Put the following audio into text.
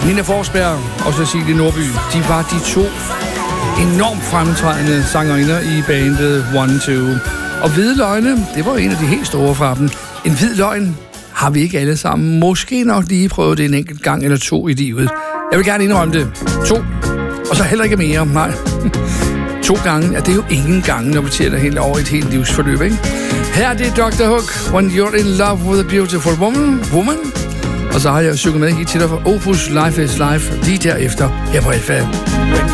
Nina Forsberg og Cecilie Nordby, de var de to enormt fremtrædende sangerinder i bandet One Two. Og Hvide Løgne, det var en af de helt store fra dem. En hvid løgn har vi ikke alle sammen måske nok lige prøvet det en enkelt gang eller to i livet. Jeg vil gerne indrømme det. 2. Og så heller ikke mere, nej. 2 gange, det er jo ingen gange, når vi tæller helt over et helt livsforløb, ikke? Her er det Dr. Hook, When You're in Love with a Beautiful Woman. Og så har jeg synget med hit til dig for Opus Life is Life lige derefter her på FM.